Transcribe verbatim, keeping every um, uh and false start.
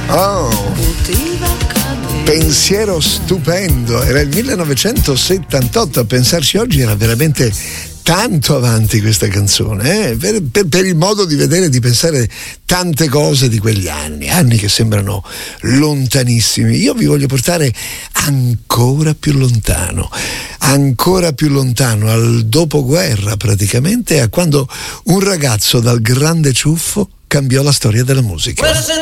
Oh, pensiero stupendo, era il millenovecentosettantotto, a pensarci oggi era veramente tanto avanti questa canzone, eh? per, per, per il modo di vedere e di pensare tante cose di quegli anni, anni che sembrano lontanissimi. Io vi voglio portare ancora più lontano, ancora più lontano, al dopoguerra praticamente, a quando un ragazzo dal grande ciuffo cambiò la storia della musica.